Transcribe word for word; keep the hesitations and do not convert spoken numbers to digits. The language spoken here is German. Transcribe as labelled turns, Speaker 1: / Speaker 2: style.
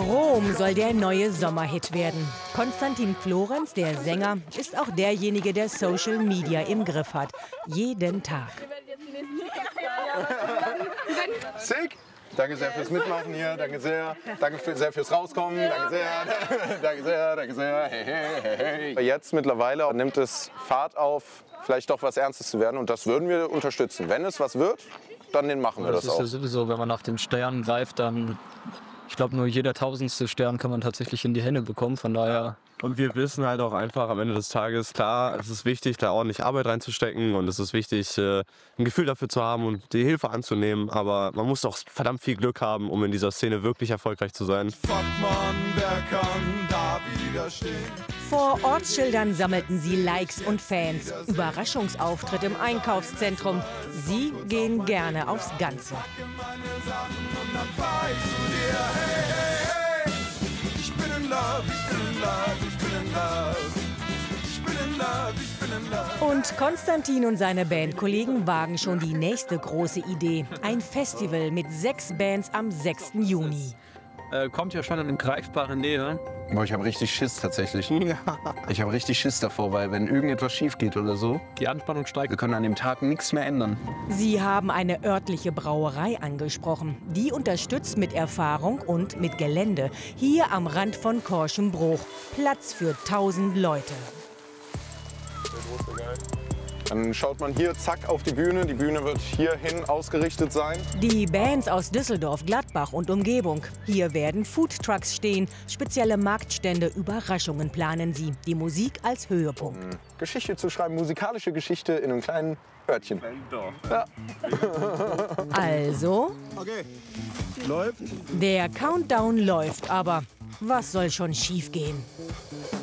Speaker 1: Rom soll der neue Sommerhit werden. Konstantin Florenz, der Sänger, ist auch derjenige, der Social Media im Griff hat. Jeden Tag.
Speaker 2: Sick! Danke sehr fürs Mitmachen hier, danke sehr. Danke für, sehr fürs Rauskommen, danke sehr, danke sehr, danke sehr. Hey, hey, hey. Jetzt mittlerweile nimmt es Fahrt auf, vielleicht doch was Ernstes zu werden, und das würden wir unterstützen. Wenn es was wird, dann den machen wir das,
Speaker 3: das ist
Speaker 2: auch.
Speaker 3: ja sowieso, wenn man nach den Sternen greift, dann, ich glaube, nur jeder tausendste Stern kann man tatsächlich in die Hände bekommen, von daher.
Speaker 4: Und wir wissen halt auch einfach am Ende des Tages, klar, es ist wichtig, da ordentlich Arbeit reinzustecken, und es ist wichtig, ein Gefühl dafür zu haben und die Hilfe anzunehmen, aber man muss auch verdammt viel Glück haben, um in dieser Szene wirklich erfolgreich zu sein.
Speaker 5: Fuck man, wer kann da widerstehen?
Speaker 1: Vor Ortsschildern sammelten sie Likes und Fans. Überraschungsauftritt im Einkaufszentrum. Sie gehen gerne aufs Ganze.
Speaker 5: Ich bin in Love, ich bin in Love, ich bin in Love. Ich bin in Love, ich bin in Love.
Speaker 1: Und Konstantin und seine Bandkollegen wagen schon die nächste große Idee. Ein Festival mit sechs Bands am sechsten Juni.
Speaker 6: Äh, kommt ja schon in greifbare Nähe.
Speaker 7: Boah, ich habe richtig Schiss tatsächlich. Ich habe richtig Schiss davor, weil wenn irgendetwas schief geht oder so,
Speaker 6: Die Anspannung steigt.
Speaker 7: wir können an dem Tag nichts mehr ändern.
Speaker 1: Sie haben eine örtliche Brauerei angesprochen. Die unterstützt mit Erfahrung und mit Gelände. Hier am Rand von Korschenbruch. Platz für tausend Leute.
Speaker 2: Dann schaut man hier, zack, auf die Bühne. Die Bühne wird hierhin ausgerichtet sein.
Speaker 1: Die Bands aus Düsseldorf, Gladbach und Umgebung. Hier werden Foodtrucks stehen, spezielle Marktstände, Überraschungen planen sie. Die Musik als Höhepunkt.
Speaker 2: Geschichte zu schreiben, musikalische Geschichte in einem kleinen Örtchen. Ja.
Speaker 1: Also,
Speaker 5: Okay, läuft.
Speaker 1: der Countdown läuft, aber was soll schon schiefgehen?